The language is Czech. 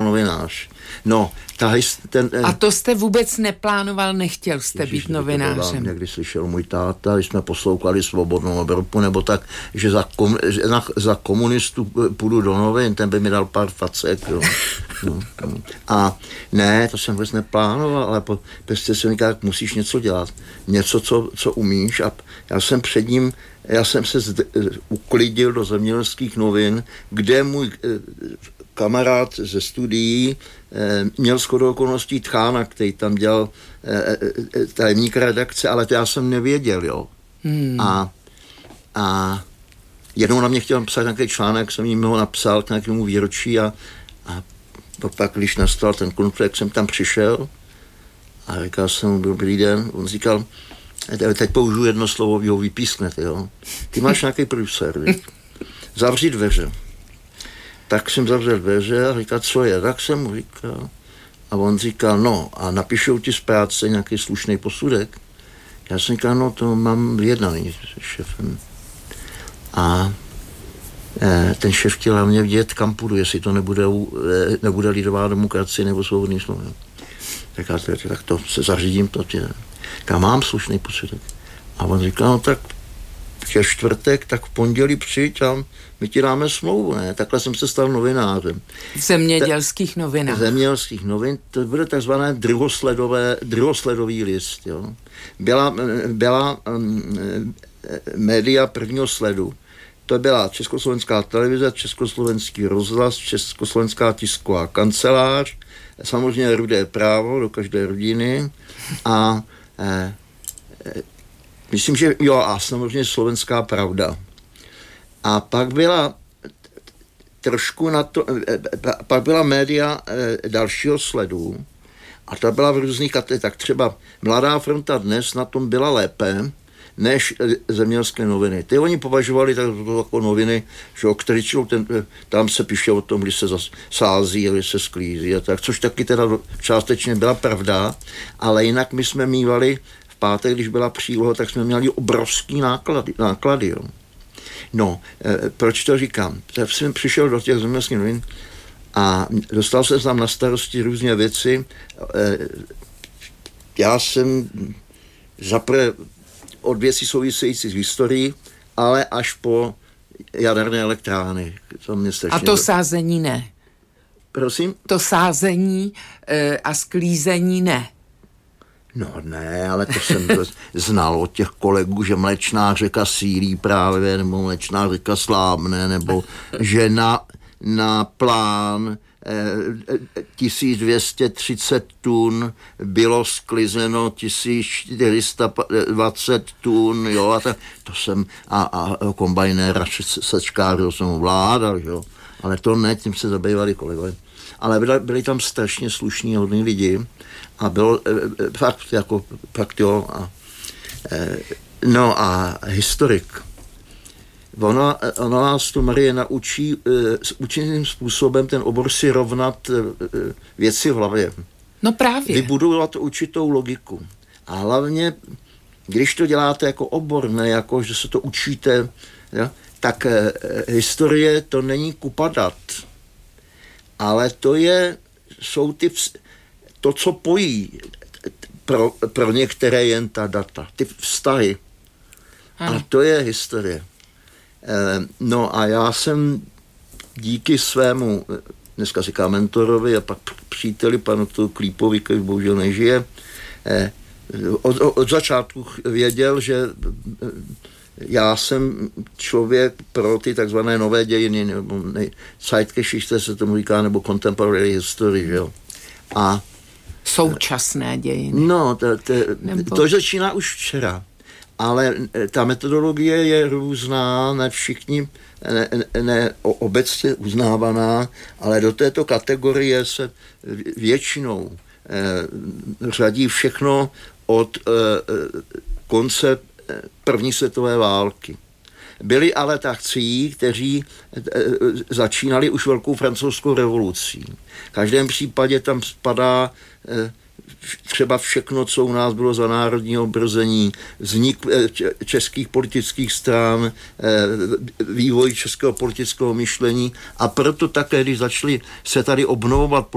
novinář. No, a to jste vůbec neplánoval, nechtěl jste být novinářem? Někdy slyšel můj táta, když jsme poslouchali Svobodnou Evropu, nebo tak, že za komunistů půjdu do novin, ten by mi dal pár facek. Jo. No. A ne, to jsem vůbec neplánoval, ale prostě jsem říkal, musíš něco dělat. Něco, co umíš. A já jsem se uklidil do Zemědělských novin, kde můj kamarád ze studií měl shodou okolností Tchána, který tam dělal tajemníka redakce, ale to já jsem nevěděl, jo. A jednou na mě chtěl psát nějaký článek, jsem jim ho napsal k nějakému výročí a pak, když nastal ten konflikt, jsem tam přišel a říkal jsem mu, dobrý den, on říkal, teď použiju jedno slovo, vy ho vypísknete, jo. Ty máš nějaký průser, zavřít dveře. Tak jsem zavřel dveře a říkal, co je? Tak jsem mu říkal. A on říkal, no, a napíšou ti z práce nějaký slušný posudek. Já jsem říkal, no, to mám vyjednaný s šefem. A ten šéf chtěl hlavně vidět, kam půjdu, jestli to nebude lidová demokracie nebo svobodný slovo. Tak to se zařídím, já mám slušný posudek. A on říkal, no tak je čtvrtek, tak v pondělí přijď a my ti dáme smlouvu, ne? Takhle jsem se stal novinářem. V zemědělských novinách. Zemědělských novin, to bude takzvané druhosledový list, jo. Byla média prvního sledu. To byla Československá televize, Československý rozhlas, Československá tisková kancelář, samozřejmě Rudé právo do každé rodiny a myslím, že jo, a samozřejmě Slovenská pravda. A pak byla trošku pak byla média dalšího sledu a ta byla v různých kategoriích. Tak třeba Mladá fronta dnes na tom byla lépe než Zemědělské noviny. Ty oni považovali jako noviny, že které tam se píše o tom, když se sází, když se sklízí a tak, což taky teda částečně byla pravda, ale jinak my jsme mívali v pátek, když byla příloha, tak jsme měli obrovský náklady, jo. No, proč to říkám? Tak jsem přišel do těch Zemědělských novin a dostal jsem tam na starosti různé věci. Já jsem zaprvé od věcí související s historií, ale až po jaderné elektrárny. A to sázení ne. Prosím? To sázení a sklízení ne. No ne, ale to jsem znal od těch kolegů, že Mléčná řeka sílí právě, nebo Mléčná řeka slábne, nebo že na plán 1230 tun bylo sklizeno 1420 tun, jo, a to jsem, a kombajnéra sečkářů jsem ovládal, jo, ale to ne, tím se zabývali kolegové. Ale byli tam strašně slušní, hodní lidi a bylo fakt jo. No a historik. Ona nás tu Marie naučí účinným způsobem ten obor si rovnat věci v hlavě. No právě. Vybudovat určitou logiku. A hlavně, když to děláte jako obor, ne jako, že se to učíte, jo, tak historie to není kupadat. Ale jsou to, co pojí pro některé jen ta data, ty vztahy. A to je historie. No a já jsem díky svému, dneska říká mentorovi a pak příteli, panu Klípovi, který bohužel nežije, od začátku věděl, že já jsem člověk pro ty takzvané nové dějiny, nebo Zeitgeschichte se tomu říká, nebo contemporary history, že jo. A současné dějiny. No, to začíná už včera. Ale ta metodologie je různá, ne všichni, ne obecně uznávaná, ale do této kategorie se většinou řadí všechno od konce první světové války. Byli ale takcí, kteří začínali už velkou francouzskou revolucí. V každém případě tam spadá třeba všechno, co u nás bylo za národního obrození, vznik českých politických stran, vývoj českého politického myšlení a proto také, když začali se tady obnovovat